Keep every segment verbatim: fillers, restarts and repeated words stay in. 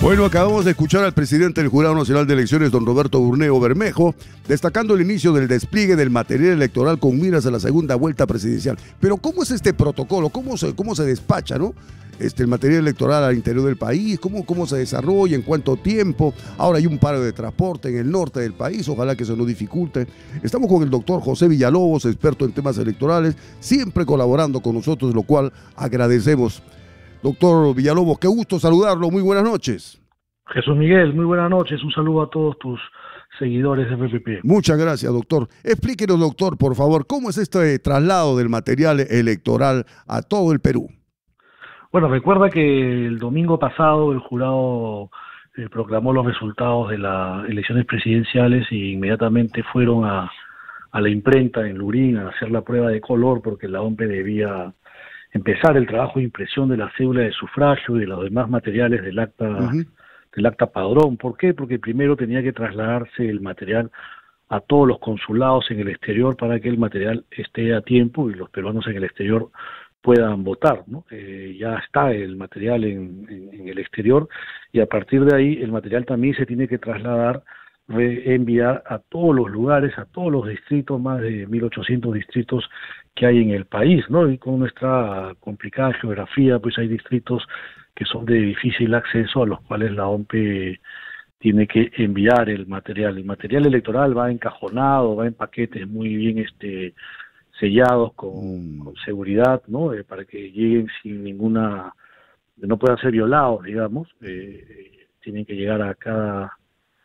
Bueno, acabamos de escuchar al presidente del Jurado Nacional de Elecciones, don Roberto Burneo Bermejo, destacando el inicio del despliegue del material electoral con miras a la segunda vuelta presidencial. Pero ¿cómo es este protocolo? ¿Cómo se, cómo se despacha, no? Este, el material electoral al interior del país, ¿cómo, cómo se desarrolla, en cuánto tiempo? Ahora hay un paro de transporte en el norte del país, ojalá que eso no dificulte. Estamos con el doctor José Villalobos, experto en temas electorales, siempre colaborando con nosotros, lo cual agradecemos. Doctor Villalobos, qué gusto saludarlo, muy buenas noches. Jesús Miguel, muy buenas noches, un saludo a todos tus seguidores de F P P. Muchas gracias, doctor. Explíquenos, doctor, por favor, ¿cómo es este traslado del material electoral a todo el Perú? Bueno, recuerda que el domingo pasado el jurado eh, proclamó los resultados de las elecciones presidenciales y inmediatamente fueron a, a la imprenta en Lurín a hacer la prueba de color porque la O M P debía empezar el trabajo de impresión de la cédula de sufragio y de los demás materiales del acta, uh-huh. del acta padrón. ¿Por qué? Porque primero tenía que trasladarse el material a todos los consulados en el exterior para que el material esté a tiempo y los peruanos en el exterior puedan votar, ¿no? Eh, ya está el material en, en, en el exterior y a partir de ahí el material también se tiene que trasladar, enviar a todos los lugares, a todos los distritos, más de mil ochocientos distritos que hay en el país, ¿no? Y con nuestra complicada geografía, pues hay distritos que son de difícil acceso a los cuales la O M P tiene que enviar el material. El material electoral va encajonado, va en paquetes muy bien este sellados con, con seguridad, ¿no? Eh, para que lleguen sin ninguna, no puedan ser violados, digamos. Eh, tienen que llegar a cada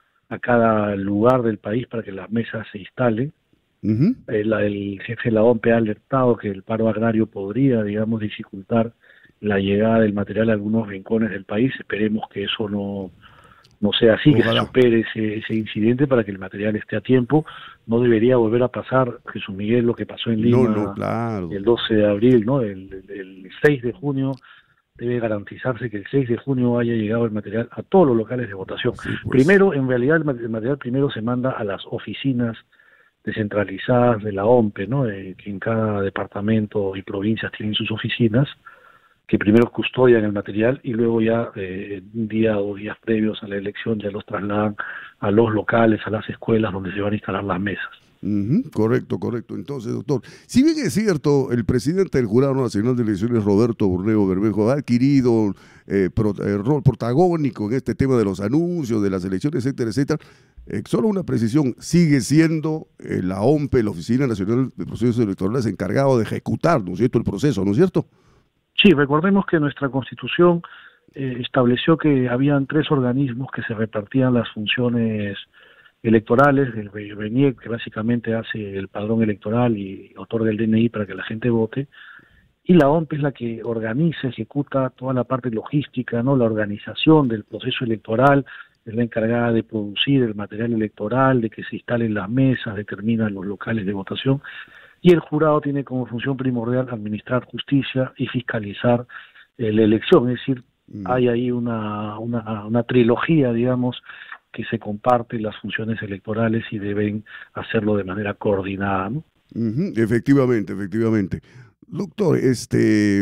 a cada lugar del país para que las mesas se instalen. Uh-huh. eh, la, el jefe de la O M P ha alertado que el paro agrario podría, digamos, dificultar la llegada del material a algunos rincones del país. Esperemos que eso no, no sea así, Ojalá. que se supere ese, ese incidente para que el material esté a tiempo. No debería volver a pasar, Jesús Miguel, lo que pasó en Lima no, no, claro. el doce de abril, ¿no? El, el, el seis de junio debe garantizarse que el seis de junio haya llegado el material a todos los locales de votación. Sí, pues. Primero, en realidad, el material primero se manda a las oficinas descentralizadas de la O M P, ¿no? Eh, que en cada departamento y provincias tienen sus oficinas, que primero custodian el material y luego ya eh, un día o días previos a la elección ya los trasladan a los locales, a las escuelas donde se van a instalar las mesas. Uh-huh, correcto, correcto. Entonces, doctor, si bien es cierto, el presidente del Jurado Nacional de Elecciones, Roberto Burneo Bermejo, ha adquirido eh, pro, eh, rol protagónico en este tema de los anuncios, de las elecciones, etcétera, etcétera, eh, solo una precisión, sigue siendo eh, la O M P, la Oficina Nacional de Procesos Electorales, encargado de ejecutar, ¿no es cierto?, el proceso, ¿no es cierto? Sí, recordemos que nuestra Constitución eh, estableció que habían tres organismos que se repartían las funciones electorales, el RENIEC, que básicamente hace el padrón electoral y otorga el D N I para que la gente vote, y la O M P es la que organiza, ejecuta toda la parte logística, ¿no? La organización del proceso electoral, es la encargada de producir el material electoral, de que se instalen las mesas, determina los locales de votación, y el jurado tiene como función primordial administrar justicia y fiscalizar eh, la elección, es decir, mm. hay ahí una, una, una trilogía, digamos, que se comparten las funciones electorales y deben hacerlo de manera coordinada, ¿no? Uh-huh, efectivamente, efectivamente. Doctor, este,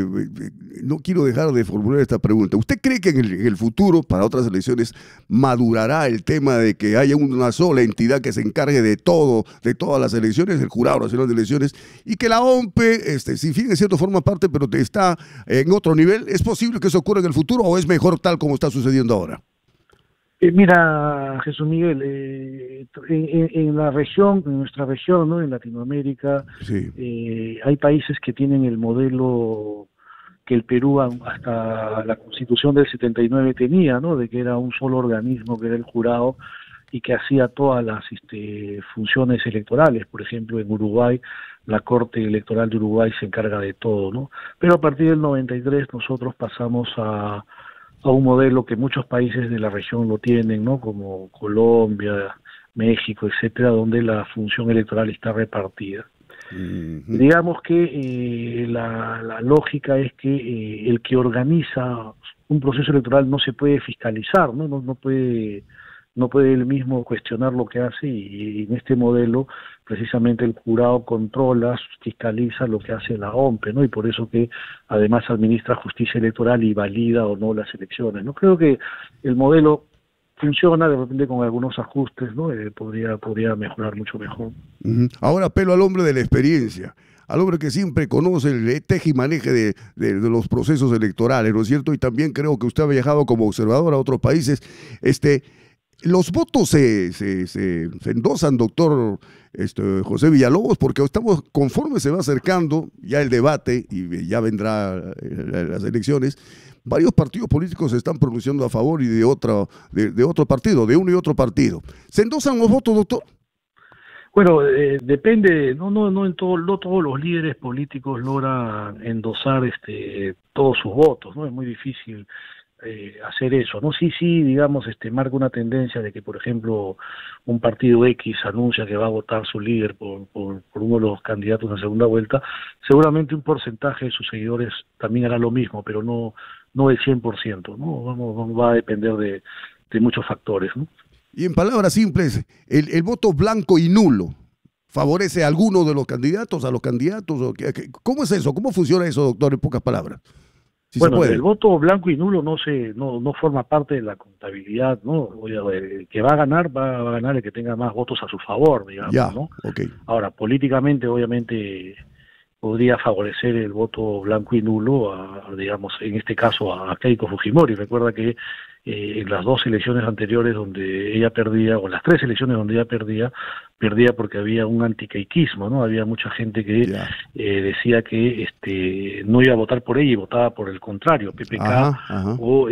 no quiero dejar de formular esta pregunta. ¿Usted cree que en el, en el futuro, para otras elecciones, madurará el tema de que haya una sola entidad que se encargue de todo, de todas las elecciones, el Jurado Nacional de Elecciones, y que la O M P, este, si bien es cierto, forma parte, pero está en otro nivel? ¿Es posible que eso ocurra en el futuro o es mejor tal como está sucediendo ahora? Eh, mira, Jesús Miguel, eh, en, en la región, en nuestra región, ¿no? En Latinoamérica, sí. eh, hay países que tienen el modelo que el Perú hasta la Constitución del setenta y nueve tenía, ¿no? De que era un solo organismo, que era el jurado, y que hacía todas las este, funciones electorales. Por ejemplo, en Uruguay, la Corte Electoral de Uruguay se encarga de todo, ¿no? Pero a partir del noventa y tres nosotros pasamos a a un modelo que muchos países de la región lo tienen, ¿no? Como Colombia, México, etcétera, donde la función electoral está repartida. Uh-huh. Digamos que eh, la, la lógica es que eh, el que organiza un proceso electoral no se puede fiscalizar, ¿no? No, no puede no puede él mismo cuestionar lo que hace y, y en este modelo precisamente el jurado controla, fiscaliza lo que hace la O M P E, ¿no? Y por eso que además administra justicia electoral y valida o no las elecciones, ¿no? Creo que el modelo funciona, de repente con algunos ajustes, ¿no? Eh, podría, podría mejorar mucho mejor. Uh-huh. Ahora apelo al hombre de la experiencia, al hombre que siempre conoce el teje y maneje de, de, de los procesos electorales, ¿no es cierto? Y también creo que usted ha viajado como observador a otros países. Este, los votos se, se, se, se endosan, doctor este, José Villalobos, porque estamos, conforme se va acercando ya el debate y ya vendrá eh, las elecciones, varios partidos políticos se están pronunciando a favor y de otro, de, de otro partido, de uno y otro partido. ¿Se endosan los votos, doctor? Bueno, eh, depende, no, no, no en todo, no todos los líderes políticos logran endosar este todos sus votos, ¿no? Es muy difícil eh, hacer eso, ¿no? Sí, sí, digamos, este marca una tendencia de que, por ejemplo, un partido X anuncia que va a votar su líder por, por, por uno de los candidatos en segunda vuelta, seguramente un porcentaje de sus seguidores también hará lo mismo, pero no, no el cien por ciento, ¿no? Vamos, vamos, va a depender de, de muchos factores, ¿no? Y en palabras simples, el, el voto blanco y nulo favorece a alguno de los candidatos, a los candidatos. O, ¿cómo es eso? ¿Cómo funciona eso, doctor, en pocas palabras? Si bueno, el voto blanco y nulo no se no, no forma parte de la contabilidad, ¿no? El que va a ganar, va, va a ganar el que tenga más votos a su favor, digamos, ya, ¿no? Okay. Ahora, políticamente, obviamente, podría favorecer el voto blanco y nulo, a, digamos, en este caso a Keiko Fujimori. Recuerda que eh, en las dos elecciones anteriores donde ella perdía, o en las tres elecciones donde ella perdía, perdía porque había un antiqueiquismo, ¿no? Había mucha gente que yeah. eh, decía que este no iba a votar por ella y votaba por el contrario, P P K ajá, ajá. o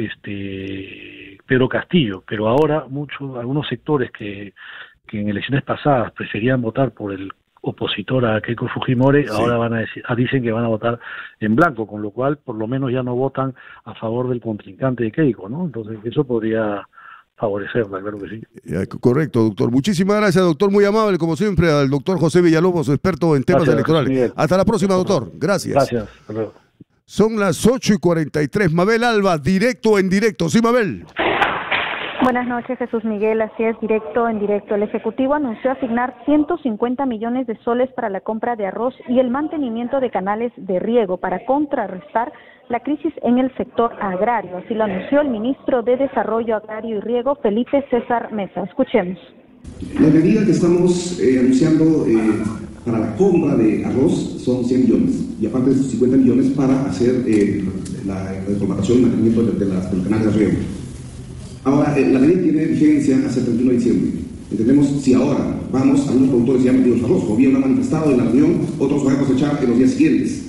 este Pedro Castillo. Pero ahora muchos, algunos sectores que, que en elecciones pasadas preferían votar por el opositor a Keiko Fujimori, sí. ahora van a decir, dicen que van a votar en blanco, con lo cual por lo menos ya no votan a favor del contrincante de Keiko, ¿no? Entonces eso podría favorecerla, claro que sí. Correcto, doctor. Muchísimas gracias, doctor. Muy amable, como siempre, al doctor José Villalobos, experto en temas gracias, electorales. Miguel. Hasta la próxima, doctor. Gracias. Gracias. Hasta luego. Son las ocho y cuarenta y tres. Mabel Alba, directo en directo. Sí, Mabel. Buenas noches, Jesús Miguel. Así es, directo en directo. El Ejecutivo anunció asignar ciento cincuenta millones de soles para la compra de arroz y el mantenimiento de canales de riego para contrarrestar la crisis en el sector agrario. Así lo anunció el ministro de Desarrollo Agrario y Riego, Felipe César Mesa. Escuchemos. La medida que estamos eh, anunciando eh, para la compra de arroz son cien millones y aparte de esos cincuenta millones para hacer eh, la reformatación y mantenimiento de, de, las, de los canales de riego. Ahora, eh, la ley tiene vigencia hasta el treinta y uno de diciembre. Entendemos si ahora vamos, algunos productores ya han vendido su arroz, o bien lo han manifestado en la reunión, otros van a cosechar en los días siguientes.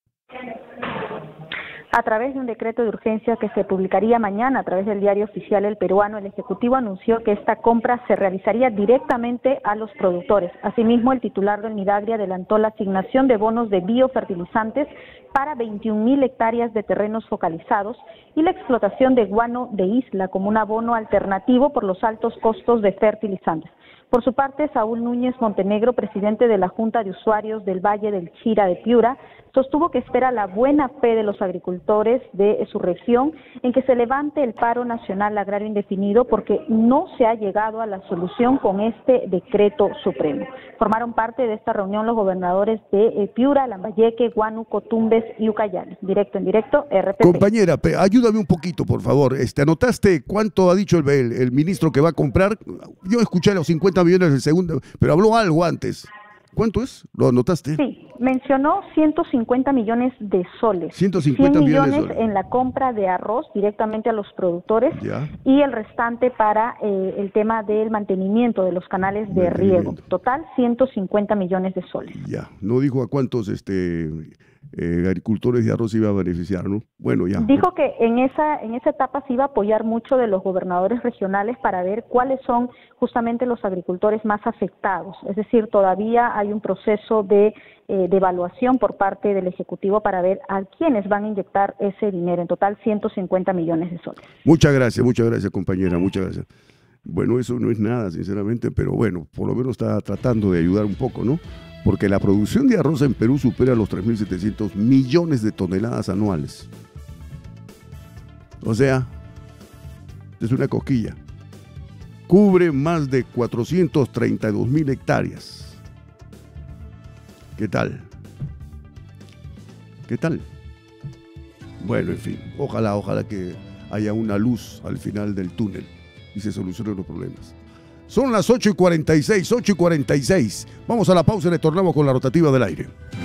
A través de un decreto de urgencia que se publicaría mañana a través del diario oficial El Peruano, el Ejecutivo anunció que esta compra se realizaría directamente a los productores. Asimismo, el titular del Midagri adelantó la asignación de bonos de biofertilizantes para veintiún mil hectáreas de terrenos focalizados y la explotación de guano de isla como un abono alternativo por los altos costos de fertilizantes. Por su parte, Saúl Núñez Montenegro, presidente de la Junta de Usuarios del Valle del Chira de Piura, sostuvo que espera la buena fe de los agricultores de su región en que se levante el paro nacional agrario indefinido porque no se ha llegado a la solución con este decreto supremo. Formaron parte de esta reunión los gobernadores de Piura, Lambayeque, Huánuco, Tumbes y Ucayali. Directo en directo, R T P. Compañera, ayúdame un poquito, por favor. Este, ¿Anotaste cuánto ha dicho el, el, el ministro que va a comprar? Yo escuché los cincuenta millones del segundo, pero habló algo antes. ¿Cuánto es? ¿Lo anotaste? Sí, mencionó ciento cincuenta millones de soles. ciento cincuenta cien millones, millones de soles en la compra de arroz directamente a los productores ya. Y el restante para eh, el tema del mantenimiento de los canales de riego. Total, ciento cincuenta millones de soles. Ya, no dijo a cuántos este eh, agricultores de arroz iba a beneficiar, ¿no? Bueno, ya. Dijo que en esa en esa etapa se iba a apoyar mucho de los gobernadores regionales para ver cuáles son justamente los agricultores más afectados. Es decir, todavía hay un proceso de, eh, de evaluación por parte del Ejecutivo para ver a quiénes van a inyectar ese dinero. En total, ciento cincuenta millones de soles. Muchas gracias, muchas gracias, compañera, muchas gracias. Bueno, eso no es nada, sinceramente, pero bueno, por lo menos está tratando de ayudar un poco, ¿no? Porque la producción de arroz en Perú supera los tres mil setecientos millones de toneladas anuales. O sea, es una cosquilla. cubre más de cuatrocientas treinta y dos mil hectáreas. ¿Qué tal? ¿Qué tal? Bueno, en fin, ojalá, ojalá que haya una luz al final del túnel y se solucionen los problemas. Son las ocho y cuarenta y seis, ocho y cuarenta y seis. Vamos a la pausa y retornamos con la rotativa del aire.